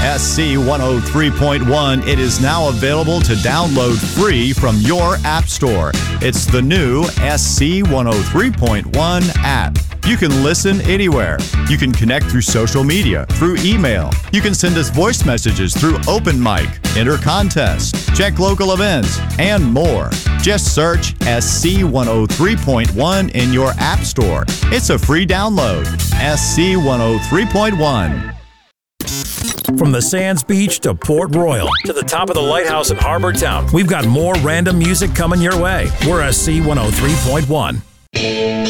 SC 103.1. It is now available to download free from your app store. It's the new SC 103.1 app. You can listen anywhere. You can connect through social media, through email. You can send us voice messages through Open Mic, enter contests, check local events, and more. Just search SC 103.1 in your app store. It's a free download. SC 103.1. From the Sands Beach to Port Royal to the top of the lighthouse in Harbor Town, we've got more random music coming your way. We're SC 103.1.